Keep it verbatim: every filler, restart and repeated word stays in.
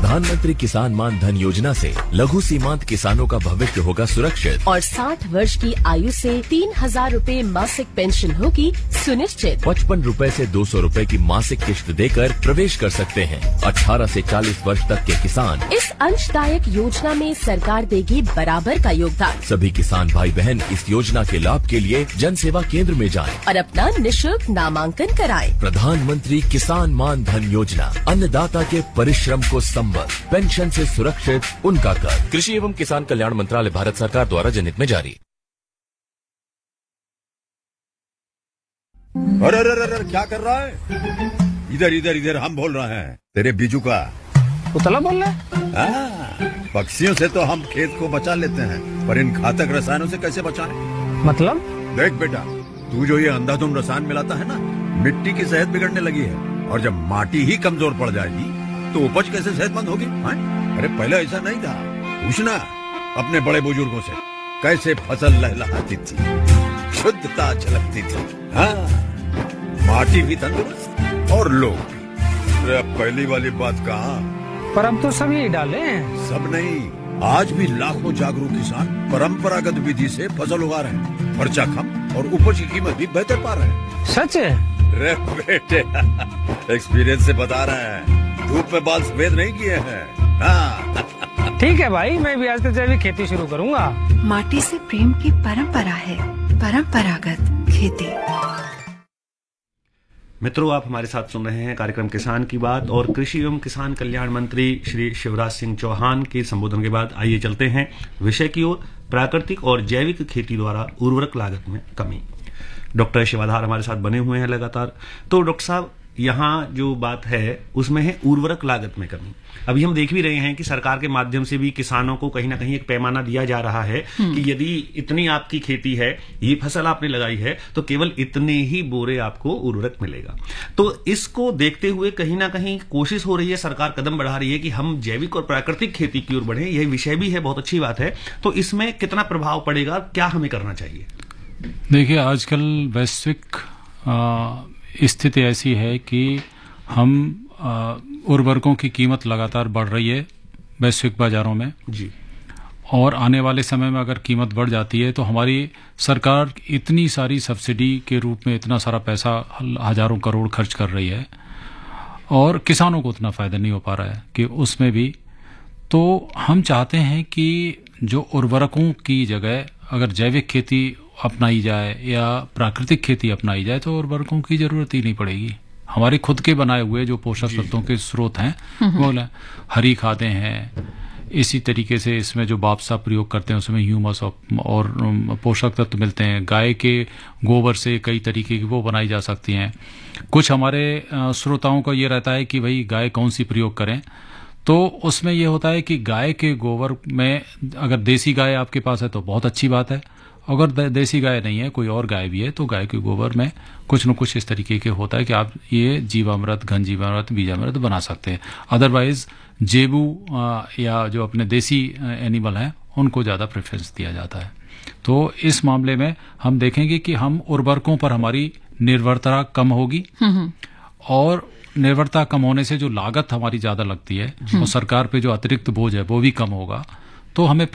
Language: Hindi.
प्रधानमंत्री किसान मान धन योजना से लघु सीमांत किसानों का भविष्य होगा सुरक्षित और साठ वर्ष की आयु से तीन हजार रूपए मासिक पेंशन होगी सुनिश्चित। पचपन रूपए से दो सौ रूपए की मासिक किश्त देकर प्रवेश कर सकते हैं। अठारह से चालीस वर्ष तक के किसान इस अंशदायक योजना में सरकार देगी बराबर का योगदान। सभी किसान भाई बहन इस योजना के लाभ के लिए जन सेवा केंद्र में जाएं और अपना निशुल्क नामांकन कराएं। प्रधानमंत्री किसान मान धन योजना, अन्नदाता के परिश्रम को संबल, पेंशन से सुरक्षित उनका कर। कृषि एवं किसान कल्याण मंत्रालय, भारत सरकार द्वारा जनहित में जारी। अरे अरे अरे क्या कर रहा है? इधर इधर इधर हम बोल रहे हैं तेरे बीजू का। उतला बोल रहा है? पक्षियों से तो हम खेत को बचा लेते हैं, पर इन घातक रसायनों से कैसे बचाएं? मतलब? देख बेटा, तू जो ये अंधाधुंध रसायन मिलाता है ना, मिट्टी की सेहत बिगड़ने लगी है। और जब माटी ही कमजोर पड़ जाएगी तो उपज कैसे सेहतमंद होगी? हाँ? अरे पहले ऐसा नहीं था। पूछना अपने बड़े बुजुर्गों से, कैसे फसल लहलहाती थी, शुद्धता झलकती थी। हाँ, माटी भी तंदुरुस्त और लोग भी। अरे अब पहली वाली बात कहाँ? पर अब तो सभी डाले हैं। सब नहीं, आज भी लाखों जागरूक किसान परंपरागत विधि से फसल उगा रहे हैं। खर्चा कम और उपज की कीमत भी बेहतर पा रहे हैं। सच है? रे बेटे, एक्सपीरियंस से बता रहे हैं, धूप में बाल सफेद नहीं किए हैं। हाँ। ठीक है भाई, मैं भी आज से जैविक खेती शुरू करूंगा। माटी से प्रेम की परंपरा है, परंपरागत खेती। मित्रों, आप हमारे साथ सुन रहे हैं कार्यक्रम किसान की बात और कृषि एवं किसान कल्याण मंत्री श्री शिवराज सिंह चौहान के संबोधन के बाद आइए चलते हैं विषय की ओर, प्राकृतिक और जैविक खेती द्वारा उर्वरक लागत में कमी। डॉक्टर शिवाधार हमारे साथ बने हुए हैं लगातार। तो डॉक्टर साहब, यहाँ जो बात है उसमें है उर्वरक लागत में कमी। अभी हम देख भी रहे हैं कि सरकार के माध्यम से भी किसानों को कहीं ना कहीं एक पैमाना दिया जा रहा है कि यदि इतनी आपकी खेती है, ये फसल आपने लगाई है, तो केवल इतने ही बोरे आपको उर्वरक मिलेगा। तो इसको देखते हुए कहीं ना कहीं कोशिश हो रही है, सरकार कदम बढ़ा रही है कि हम जैविक और प्राकृतिक खेती की ओर बढ़े। यह विषय भी है, बहुत अच्छी बात है। तो इसमें कितना प्रभाव पड़ेगा, क्या हमें करना चाहिए? देखिए, आजकल वैश्विक स्थिति ऐसी है कि हम उर्वरकों की कीमत लगातार बढ़ रही है वैश्विक बाजारों में जी। और आने वाले समय में अगर कीमत बढ़ जाती है तो हमारी सरकार इतनी सारी सब्सिडी के रूप में इतना सारा पैसा हजारों करोड़ खर्च कर रही है और किसानों को उतना फ़ायदा नहीं हो पा रहा है कि उसमें भी। तो हम चाहते हैं कि जो उर्वरकों की जगह अगर जैविक खेती अपनाई जाए या प्राकृतिक खेती अपनाई जाए तो उर्वरकों की जरूरत ही नहीं पड़ेगी। हमारे खुद के बनाए हुए जो पोषक तत्वों के स्रोत हैं वो हरी खादें हैं, इसी तरीके से इसमें जो बापसा प्रयोग करते हैं उसमें ह्यूमस और पोषक तत्व मिलते हैं। गाय के गोबर से कई तरीके की वो बनाई जा सकती हैं। कुछ हमारे श्रोताओं का ये रहता है कि भाई गाय कौन सी प्रयोग करें, तो उसमें ये होता है कि गाय के गोबर में अगर देसी गाय आपके पास है तो बहुत अच्छी बात है, अगर देसी गाय नहीं है, कोई और गाय भी है, तो गाय के गोबर में कुछ न कुछ इस तरीके के होता है कि आप ये जीवामृत, घन जीवामृत, बीजामृत बना सकते हैं। अदरवाइज जेबू या जो अपने देसी एनिमल हैं उनको ज़्यादा प्रेफरेंस दिया जाता है। तो इस मामले में हम देखेंगे कि हम उर्वरकों पर हमारी निर्भरता कम होगी और निर्भरता कम होने से जो लागत हमारी ज़्यादा लगती है और सरकार पे जो अतिरिक्त बोझ है वो भी कम होगा। तो हमें